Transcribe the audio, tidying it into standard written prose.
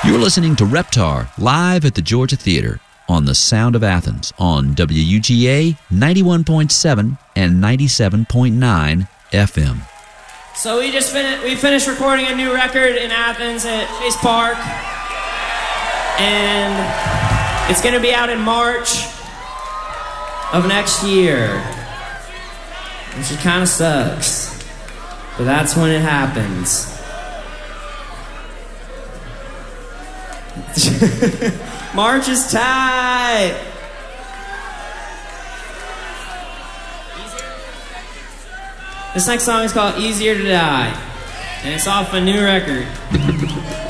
You're listening to Reptar live at the Georgia Theater on the Sound of Athens on WUGA 91.7 and 97.9 FM. So we finished recording a new record in Athens at Chase Park, and it's going to be out in March of next year, which kind of sucks, but that's when it happens. March is tight. This next song is called Easier to Die, and it's off a new record.